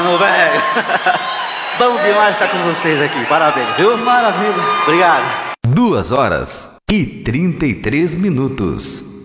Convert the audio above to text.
mano, velho. Bom demais estar com vocês aqui. Parabéns, viu? Maravilha. Obrigado. 2 horas e 33 minutos.